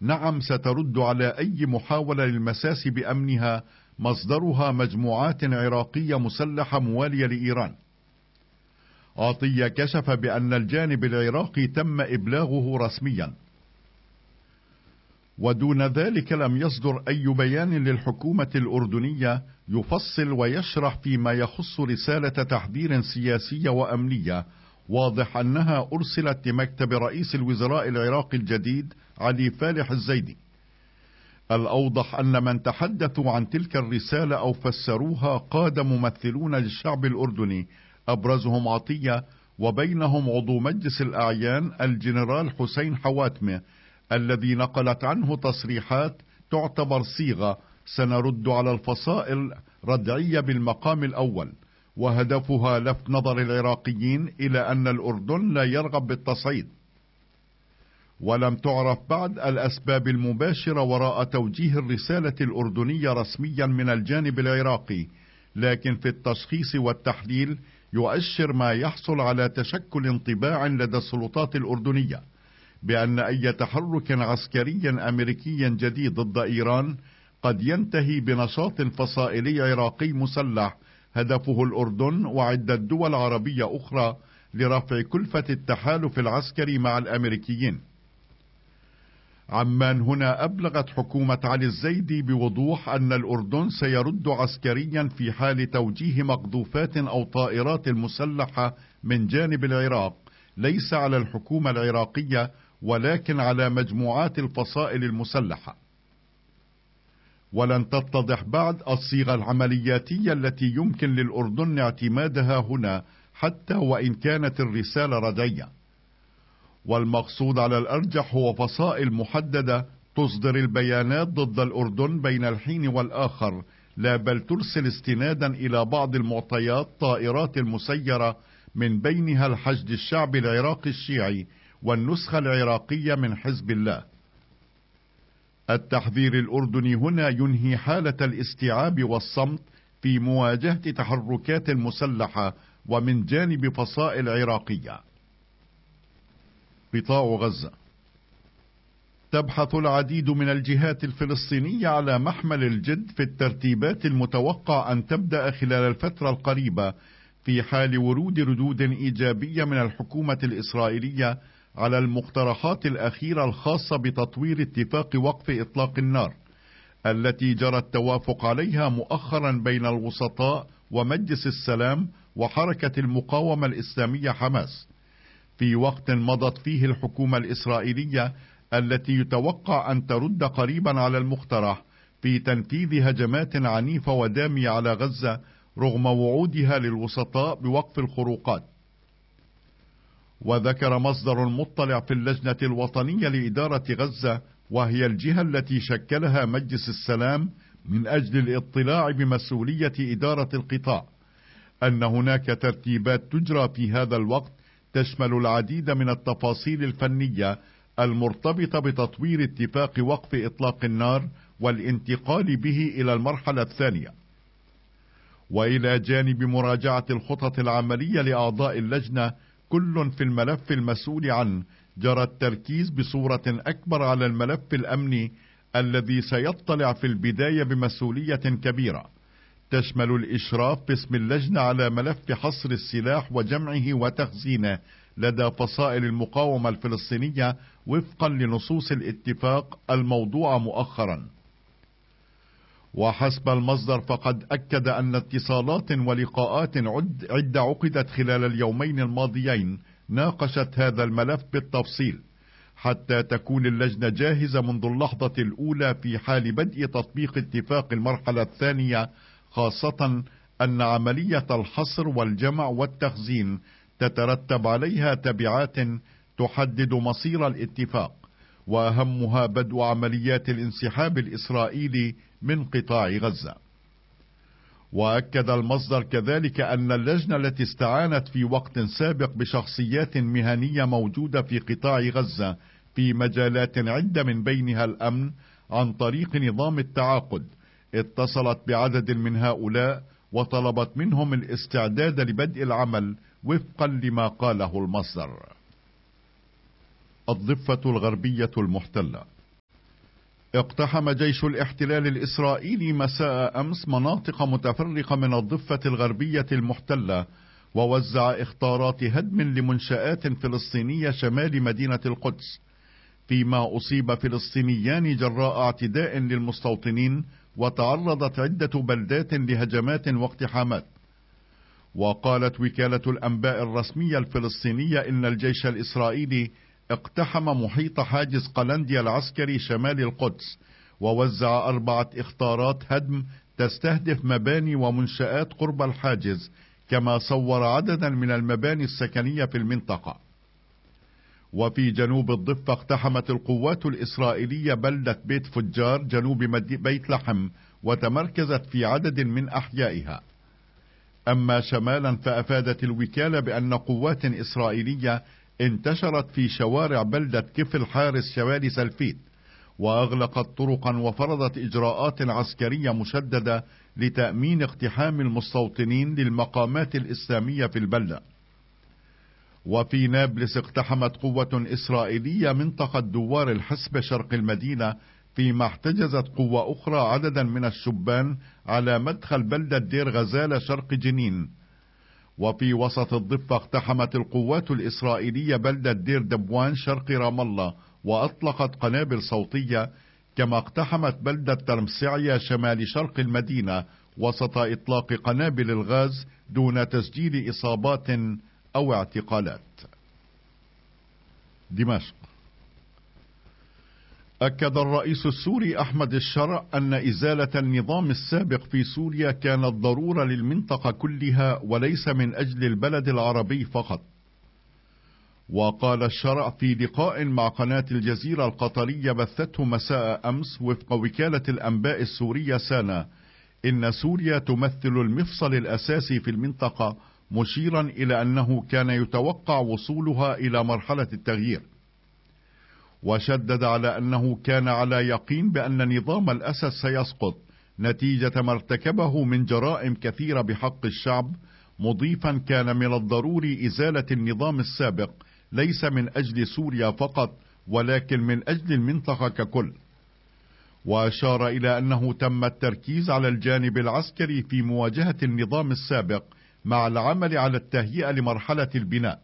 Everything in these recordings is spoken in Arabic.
نعم سترد على أي محاولة للمساس بأمنها مصدرها مجموعات عراقية مسلحة موالية لإيران. عطية كشف بأن الجانب العراقي تم إبلاغه رسميا، ودون ذلك لم يصدر أي بيان للحكومة الأردنية يفصل ويشرح فيما يخص رسالة تحذير سياسية وأمنية واضح أنها أرسلت لمكتب رئيس الوزراء العراقي الجديد علي فالح الزيدي. الأوضح أن من تحدثوا عن تلك الرسالة أو فسروها قادة ممثلون للشعب الأردني، أبرزهم عطية وبينهم عضو مجلس الأعيان الجنرال حسين حواتمة، الذي نقلت عنه تصريحات تعتبر صيغة سنرد على الفصائل ردعية بالمقام الأول، وهدفها لفت نظر العراقيين إلى أن الأردن لا يرغب بالتصعيد. ولم تعرف بعد الأسباب المباشرة وراء توجيه الرسالة الأردنية رسميا من الجانب العراقي، لكن في التشخيص والتحليل يؤشر ما يحصل على تشكل انطباع لدى السلطات الأردنية بأن أي تحرك عسكري أمريكي جديد ضد إيران قد ينتهي بنشاط فصائلي عراقي مسلح هدفه الأردن وعدة دول عربية أخرى لرفع كلفة التحالف العسكري مع الأمريكيين. عمان هنا أبلغت حكومة علي الزيدي بوضوح أن الأردن سيرد عسكريا في حال توجيه مقذوفات أو طائرات مسلحة من جانب العراق، ليس على الحكومة العراقية ولكن على مجموعات الفصائل المسلحة. ولن تتضح بعد الصيغة العملياتية التي يمكن للأردن اعتمادها هنا حتى وإن كانت الرسالة ردعية، والمقصود على الأرجح هو فصائل محددة تصدر البيانات ضد الأردن بين الحين والآخر، لا بل ترسل استنادا إلى بعض المعطيات طائرات المسيرة من بينها الحشد الشعبي العراقي الشيعي والنسخة العراقية من حزب الله. التحذير الأردني هنا ينهي حالة الاستيعاب والصمت في مواجهة تحركات المسلحة ومن جانب فصائل عراقية. قطاع غزة. تبحث العديد من الجهات الفلسطينية على محمل الجد في الترتيبات المتوقع أن تبدأ خلال الفترة القريبة في حال ورود ردود إيجابية من الحكومة الإسرائيلية على المقترحات الأخيرة الخاصة بتطوير اتفاق وقف إطلاق النار التي جرى التوافق عليها مؤخرا بين الوسطاء ومجلس السلام وحركة المقاومة الإسلامية حماس، في وقت مضت فيه الحكومة الإسرائيلية التي يتوقع أن ترد قريبا على المقترح في تنفيذ هجمات عنيفة ودامية على غزة رغم وعودها للوسطاء بوقف الخروقات. وذكر مصدر مطلع في اللجنة الوطنية لإدارة غزة، وهي الجهة التي شكلها مجلس السلام من أجل الاطلاع بمسؤولية إدارة القطاع، أن هناك ترتيبات تجرى في هذا الوقت تشمل العديد من التفاصيل الفنية المرتبطة بتطوير اتفاق وقف إطلاق النار والانتقال به إلى المرحلة الثانية. وإلى جانب مراجعة الخطط العملية لأعضاء اللجنة كل في الملف المسؤول عنه، جرى التركيز بصورة أكبر على الملف الأمني الذي سيطلع في البداية بمسؤولية كبيرة تشمل الإشراف باسم اللجنة على ملف حصر السلاح وجمعه وتخزينه لدى فصائل المقاومة الفلسطينية وفقا لنصوص الاتفاق الموضوع مؤخرا. وحسب المصدر فقد أكد أن اتصالات ولقاءات عدة عقدت خلال اليومين الماضيين ناقشت هذا الملف بالتفصيل حتى تكون اللجنة جاهزة منذ اللحظة الأولى في حال بدء تطبيق اتفاق المرحلة الثانية، خاصة أن عملية الحصر والجمع والتخزين تترتب عليها تبعات تحدد مصير الاتفاق، وأهمها بدء عمليات الانسحاب الإسرائيلي من قطاع غزة. وأكد المصدر كذلك أن اللجنة التي استعانت في وقت سابق بشخصيات مهنية موجودة في قطاع غزة في مجالات عدة من بينها الأمن عن طريق نظام التعاقد اتصلت بعدد من هؤلاء وطلبت منهم الاستعداد لبدء العمل وفقا لما قاله المصدر. الضفة الغربية المحتلة. اقتحم جيش الاحتلال الإسرائيلي مساء أمس مناطق متفرقة من الضفة الغربية المحتلة، ووزع إخطارات هدم لمنشآت فلسطينية شمال مدينة القدس، فيما أصيب فلسطينيان جراء اعتداء للمستوطنين، وتعرضت عدة بلدات لهجمات واقتحامات. وقالت وكالة الأنباء الرسمية الفلسطينية إن الجيش الإسرائيلي اقتحم محيط حاجز قلنديا العسكري شمال القدس، ووزع 4 إخطارات هدم تستهدف مباني ومنشآت قرب الحاجز، كما صور عددا من المباني السكنية في المنطقة. وفي جنوب الضفة اقتحمت القوات الإسرائيلية بلدة بيت فجار جنوب بيت لحم، وتمركزت في عدد من أحيائها. أما شمالا فأفادت الوكالة بأن قوات إسرائيلية انتشرت في شوارع بلدة كفل حارس شمال سلفيت، وأغلقت طرقا وفرضت إجراءات عسكرية مشددة لتأمين اقتحام المستوطنين للمقامات الإسلامية في البلدة. وفي نابلس اقتحمت قوة إسرائيلية منطقة دوار الحسبة شرق المدينة، فيما احتجزت قوة أخرى عددا من الشبان على مدخل بلدة دير غزالة شرق جنين. وفي وسط الضفة اقتحمت القوات الإسرائيلية بلدة دير دبوان شرق رام الله، وأطلقت قنابل صوتية، كما اقتحمت بلدة ترمسعية شمال شرق المدينة وسط إطلاق قنابل الغاز دون تسجيل إصابات أو اعتقالات. دمشق. أكد الرئيس السوري أحمد الشرع أن إزالة النظام السابق في سوريا كانت ضرورة للمنطقة كلها وليس من أجل البلد العربي فقط. وقال الشرع في لقاء مع قناة الجزيرة القطرية بثته مساء أمس وفق وكالة الأنباء السورية سانا إن سوريا تمثل المفصل الأساسي في المنطقة، مشيرا إلى أنه كان يتوقع وصولها إلى مرحلة التغيير. وشدد على أنه كان على يقين بأن نظام الأسد سيسقط نتيجة ما ارتكبه من جرائم كثيرة بحق الشعب، مضيفا كان من الضروري إزالة النظام السابق ليس من أجل سوريا فقط ولكن من أجل المنطقة ككل. وأشار إلى أنه تم التركيز على الجانب العسكري في مواجهة النظام السابق مع العمل على التهيئة لمرحلة البناء.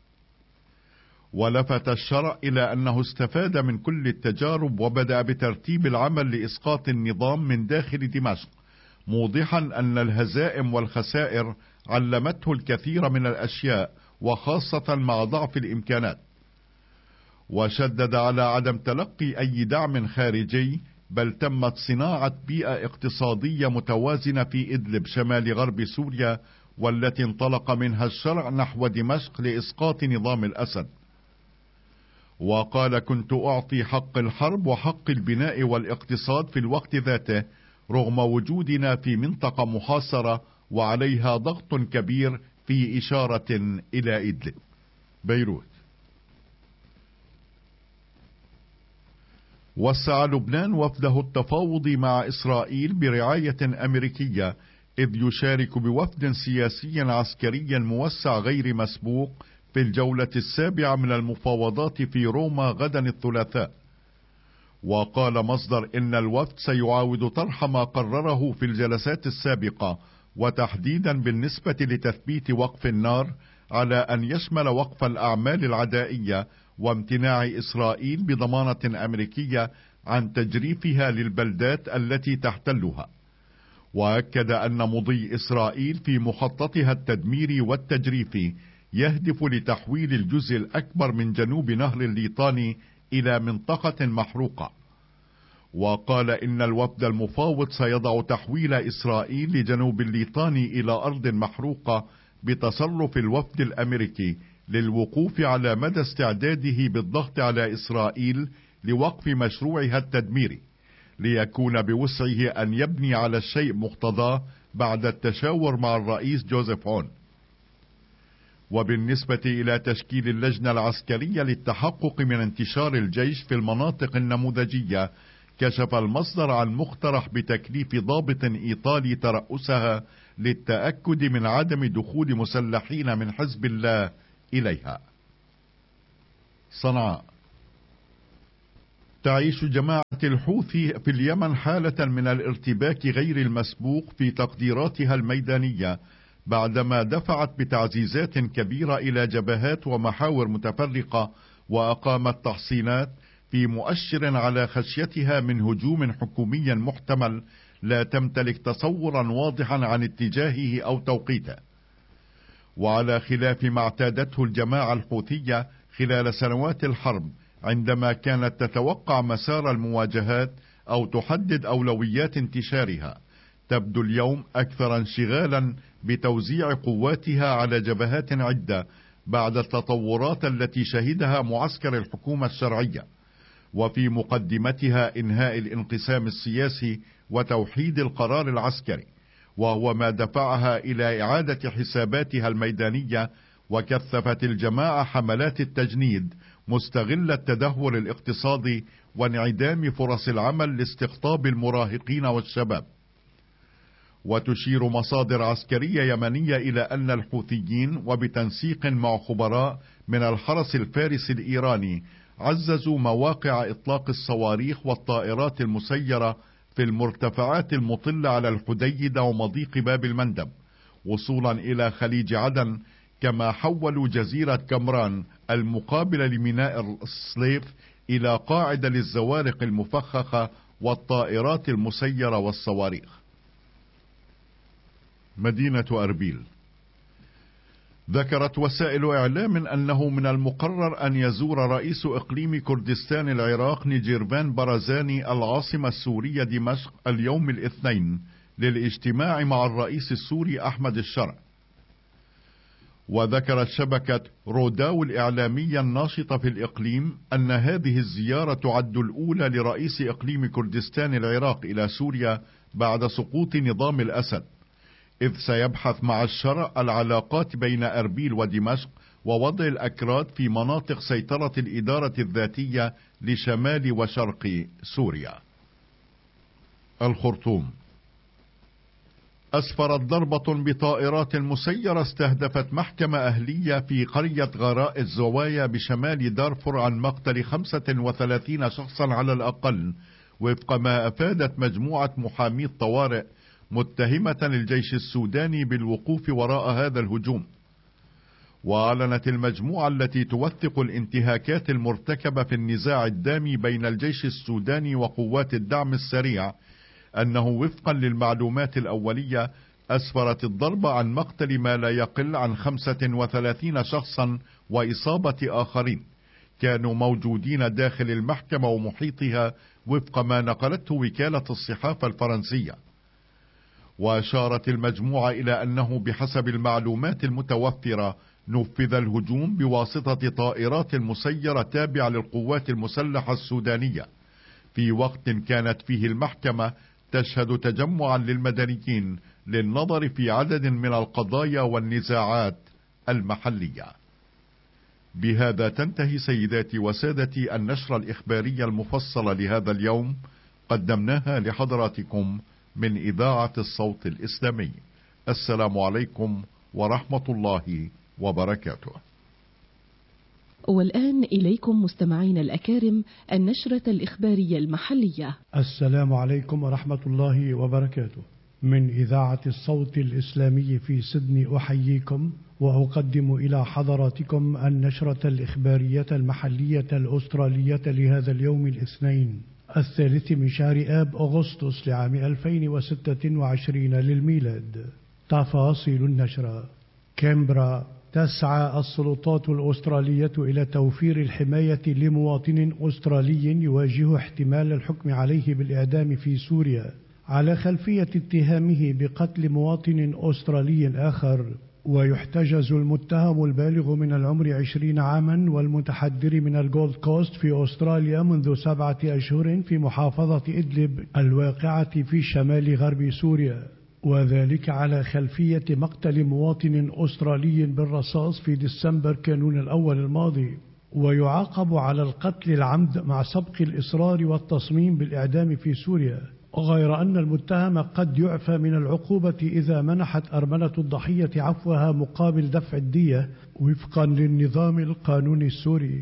ولفت الشرع إلى أنه استفاد من كل التجارب وبدأ بترتيب العمل لإسقاط النظام من داخل دمشق، موضحا أن الهزائم والخسائر علمته الكثير من الأشياء وخاصة مع ضعف الإمكانات. وشدد على عدم تلقي أي دعم خارجي، بل تمت صناعة بيئة اقتصادية متوازنة في إدلب شمال غرب سوريا، والتي انطلق منها الشرع نحو دمشق لإسقاط نظام الأسد. وقال: كنت أعطي حق الحرب وحق البناء والاقتصاد في الوقت ذاته، رغم وجودنا في منطقة محاصرة وعليها ضغط كبير، في إشارة إلى إدلب. بيروت. وسع لبنان وفده التفاوض مع إسرائيل برعاية أمريكية، إذ يشارك بوفد سياسي عسكري موسع غير مسبوق في الجولة السابعة من المفاوضات في روما غدا الثلاثاء. وقال مصدر إن الوفد سيعاود طرح ما قرره في الجلسات السابقة، وتحديدا بالنسبة لتثبيت وقف النار، على أن يشمل وقف الأعمال العدائية وامتناع إسرائيل بضمانة أمريكية عن تجريفها للبلدات التي تحتلها. وأكد أن مضي إسرائيل في مخططها التدميري والتجريفي يهدف لتحويل الجزء الأكبر من جنوب نهر الليطاني إلى منطقة محروقة. وقال إن الوفد المفاوض سيضع تحويل إسرائيل لجنوب الليطاني إلى أرض محروقة بتصرف الوفد الأمريكي، للوقوف على مدى استعداده بالضغط على إسرائيل لوقف مشروعها التدميري، ليكون بوسعه أن يبني على الشيء مقتضاه بعد التشاور مع الرئيس جوزيف عون. وبالنسبة إلى تشكيل اللجنة العسكرية للتحقق من انتشار الجيش في المناطق النموذجية، كشف المصدر عن مقترح بتكليف ضابط إيطالي ترأسها للتأكد من عدم دخول مسلحين من حزب الله إليها. صنعاء. تعيش جماعة الحوثي في اليمن حالة من الارتباك غير المسبوق في تقديراتها الميدانية، بعدما دفعت بتعزيزات كبيرة إلى جبهات ومحاور متفرقة، وأقامت تحصينات في مؤشر على خشيتها من هجوم حكومي محتمل لا تمتلك تصورا واضحا عن اتجاهه أو توقيته. وعلى خلاف ما اعتادته الجماعة الحوثية خلال سنوات الحرب، عندما كانت تتوقع مسار المواجهات أو تحدد أولويات انتشارها، تبدو اليوم أكثر انشغالا بتوزيع قواتها على جبهات عدة بعد التطورات التي شهدها معسكر الحكومة الشرعية، وفي مقدمتها إنهاء الانقسام السياسي وتوحيد القرار العسكري، وهو ما دفعها إلى إعادة حساباتها الميدانية. وكثفت الجماعة حملات التجنيد مستغلة التدهور الاقتصادي وانعدام فرص العمل لاستقطاب المراهقين والشباب. وتشير مصادر عسكرية يمنية إلى أن الحوثيين وبتنسيق مع خبراء من الحرس الفارسي الإيراني عززوا مواقع إطلاق الصواريخ والطائرات المسيرة في المرتفعات المطلة على الحديدة ومضيق باب المندب وصولا إلى خليج عدن، كما حولوا جزيرة كمران المقابلة لميناء الصليف إلى قاعدة للزوارق المفخخة والطائرات المسيرة والصواريخ. مدينة أربيل. ذكرت وسائل إعلام أنه من المقرر أن يزور رئيس إقليم كردستان العراق نيجيرفان برزاني العاصمة السورية دمشق اليوم الاثنين للاجتماع مع الرئيس السوري أحمد الشرع. وذكرت شبكة روداو الإعلامية الناشطة في الإقليم أن هذه الزيارة تعد الأولى لرئيس إقليم كردستان العراق إلى سوريا بعد سقوط نظام الأسد، إذ سيبحث مع الشرع العلاقات بين أربيل ودمشق ووضع الأكراد في مناطق سيطرة الإدارة الذاتية لشمال وشرق سوريا. الخرطوم. أسفرت ضربة بطائرات مسيرة استهدفت محكمة أهلية في قرية غراء الزوايا بشمال دارفور عن مقتل 35 شخصا على الأقل، وفق ما أفادت مجموعة محامي الطوارئ متهمة الجيش السوداني بالوقوف وراء هذا الهجوم. وأعلنت المجموعة التي توثق الانتهاكات المرتكبة في النزاع الدامي بين الجيش السوداني وقوات الدعم السريع أنه وفقا للمعلومات الأولية أسفرت الضربة عن مقتل ما لا يقل عن 35 شخصا وإصابة آخرين كانوا موجودين داخل المحكمة ومحيطها، وفق ما نقلته وكالة الصحافة الفرنسية. وأشارت المجموعة إلى أنه بحسب المعلومات المتوفرة نفذ الهجوم بواسطة طائرات مسيرة تابعة للقوات المسلحة السودانية في وقت كانت فيه المحكمة تشهد تجمعا للمدنيين للنظر في عدد من القضايا والنزاعات المحلية. بهذا تنتهي سيداتي وسادتي النشرة الإخبارية المفصلة لهذا اليوم، قدمناها لحضراتكم من إذاعة الصوت الإسلامي. السلام عليكم ورحمة الله وبركاته. والآن إليكم مستمعين الأكارم النشرة الإخبارية المحلية. السلام عليكم ورحمة الله وبركاته. من إذاعة الصوت الإسلامي في سيدني أحييكم وأقدم إلى حضراتكم النشرة الإخبارية المحلية الأسترالية لهذا اليوم الاثنين 3 من شهر آب أغسطس لعام 2026 للميلاد. تفاصيل النشرة. كامبرا. تسعى السلطات الأسترالية إلى توفير الحماية لمواطن أسترالي يواجه احتمال الحكم عليه بالإعدام في سوريا على خلفية اتهامه بقتل مواطن أسترالي آخر. ويحتجز المتهم البالغ من العمر 20 عاما والمتحدر من الجولد كوست في أستراليا منذ 7 أشهر في محافظة إدلب الواقعة في شمال غرب سوريا، وذلك على خلفية مقتل مواطن أسترالي بالرصاص في ديسمبر كانون الأول الماضي. ويعاقب على القتل العمد مع سبق الإصرار والتصميم بالإعدام في سوريا، غير أن المتهم قد يعفى من العقوبة إذا منحت أرملة الضحية عفوها مقابل دفع الدية وفقا للنظام القانوني السوري.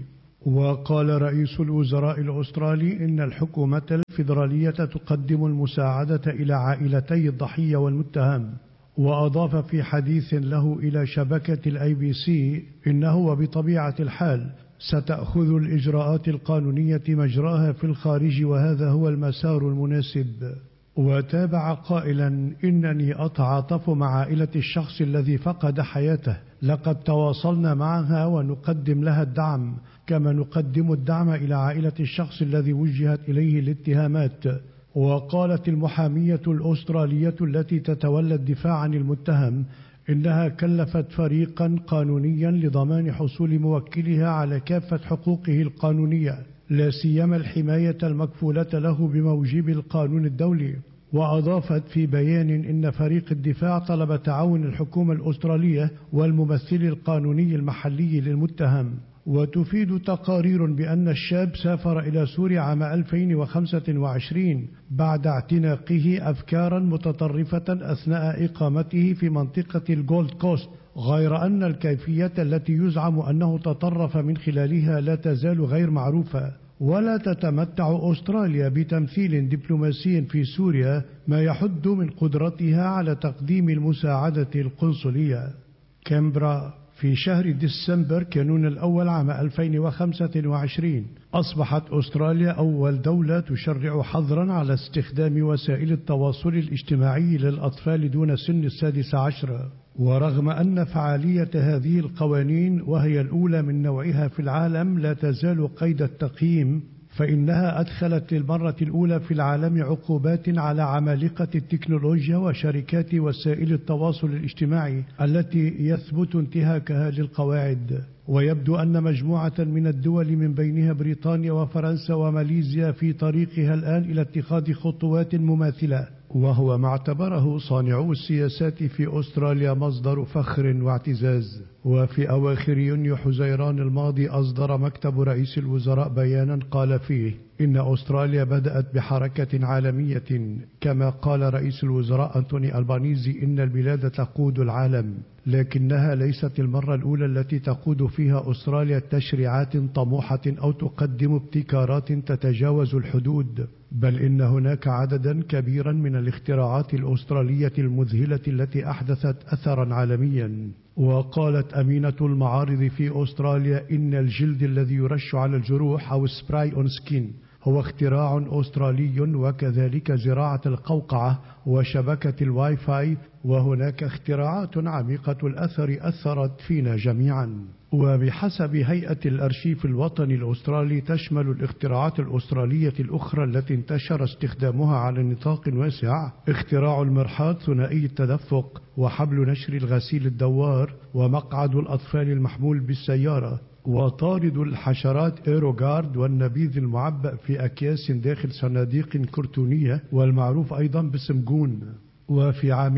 وقال رئيس الوزراء الأسترالي إن الحكومة الفيدرالية تقدم المساعدة إلى عائلتي الضحية والمتهم. وأضاف في حديث له إلى شبكة الABC إنه وبطبيعة الحال ستأخذ الإجراءات القانونية مجراها في الخارج، وهذا هو المسار المناسب. وتابع قائلا: إنني أتعاطف مع عائلة الشخص الذي فقد حياته، لقد تواصلنا معها ونقدم لها الدعم، كما نقدم الدعم إلى عائلة الشخص الذي وجهت إليه الاتهامات. وقالت المحامية الأسترالية التي تتولى الدفاع عن المتهم إنها كلفت فريقا قانونيا لضمان حصول موكلها على كافة حقوقه القانونية، لا سيما الحماية المكفولة له بموجب القانون الدولي. وأضافت في بيان إن فريق الدفاع طلب تعاون الحكومة الأسترالية والممثل القانوني المحلي للمتهم. وتفيد تقارير بأن الشاب سافر إلى سوريا عام 2025 بعد اعتناقه أفكارا متطرفة أثناء إقامته في منطقة الجولد كوست، غير أن الكيفية التي يزعم أنه تطرف من خلالها لا تزال غير معروفة. ولا تتمتع أستراليا بتمثيل دبلوماسي في سوريا ما يحد من قدرتها على تقديم المساعدة القنصلية. كامبرا. في شهر ديسمبر كانون الأول عام 2025 أصبحت أستراليا أول دولة تشرع حظرا على استخدام وسائل التواصل الاجتماعي للأطفال دون سن 16. ورغم أن فعالية هذه القوانين وهي الأولى من نوعها في العالم لا تزال قيد التقييم، فإنها أدخلت للمرة الأولى في العالم عقوبات على عمالقة التكنولوجيا وشركات وسائل التواصل الاجتماعي التي يثبت انتهاكها للقواعد. ويبدو أن مجموعة من الدول من بينها بريطانيا وفرنسا وماليزيا في طريقها الآن إلى اتخاذ خطوات مماثلة، وهو ما اعتبره صانعو السياسات في أستراليا مصدر فخر واعتزاز. وفي أواخر يونيو حزيران الماضي أصدر مكتب رئيس الوزراء بيانا قال فيه إن أستراليا بدأت بحركة عالمية. كما قال رئيس الوزراء أنتوني ألبانيزي إن البلاد تقود العالم، لكنها ليست المرة الأولى التي تقود فيها أستراليا تشريعات طموحة أو تقدم ابتكارات تتجاوز الحدود، بل إن هناك عددا كبيرا من الاختراعات الأسترالية المذهلة التي أحدثت أثرا عالميا. وقالت أمينة المعارض في أستراليا إن الجلد الذي يرش على الجروح أو سبراي أون سكين هو اختراع أسترالي، وكذلك زراعة القوقعة وشبكة الواي فاي، وهناك اختراعات عميقة الأثر أثرت فينا جميعا. وبحسب هيئة الأرشيف الوطني الأسترالي تشمل الاختراعات الأسترالية الأخرى التي انتشر استخدامها على نطاق واسع اختراع المرحاض ثنائي التدفق، وحبل نشر الغسيل الدوار، ومقعد الأطفال المحمول بالسيارة، وطارد الحشرات إيروغارد، والنبيذ المعبأ في أكياس داخل صناديق كرتونية والمعروف أيضا باسم جون. وفي عام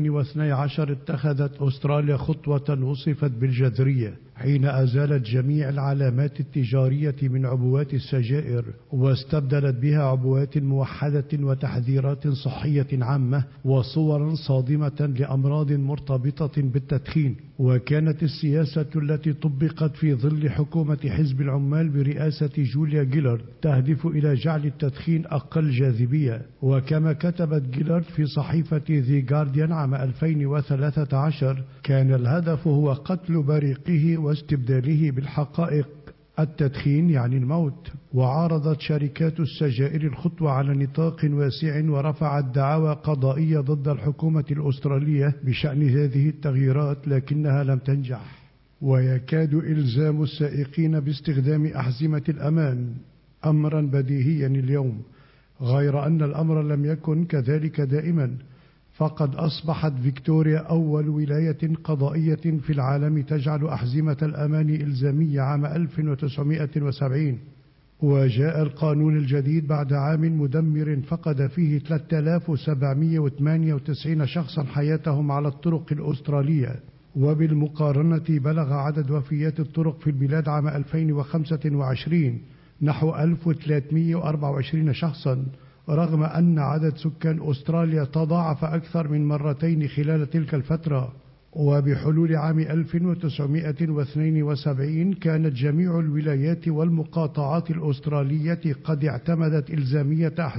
2012 اتخذت أستراليا خطوة وصفت بالجذرية حين أزالت جميع العلامات التجارية من عبوات السجائر واستبدلت بها عبوات موحدة وتحذيرات صحية عامة وصورا صادمة لأمراض مرتبطة بالتدخين. وكانت السياسة التي طبقت في ظل حكومة حزب العمال برئاسة جوليا جيلارد تهدف إلى جعل التدخين أقل جاذبية. وكما كتبت جيلارد في صحيفة The Guardian عام 2013 كان الهدف هو قتل بريقه واستبداله بالحقائق، التدخين يعني الموت. وعارضت شركات السجائر الخطوة على نطاق واسع ورفعت دعاوى قضائية ضد الحكومة الأسترالية بشأن هذه التغييرات، لكنها لم تنجح. ويكاد إلزام السائقين باستخدام أحزمة الأمان أمرا بديهيا اليوم، غير أن الأمر لم يكن كذلك دائما، فقد أصبحت فيكتوريا أول ولاية قضائية في العالم تجعل أحزمة الأمان إلزامية عام 1970. وجاء القانون الجديد بعد عام مدمر فقد فيه 3798 شخصا حياتهم على الطرق الأسترالية، وبالمقارنة بلغ عدد وفيات الطرق في البلاد عام 2025 نحو 1324 شخصا، رغم أن عدد سكان أستراليا تضاعف أكثر من مرتين خلال تلك الفترة. وبحلول عام 1972 كانت جميع الولايات والمقاطعات الأسترالية قد اعتمدت إلزامية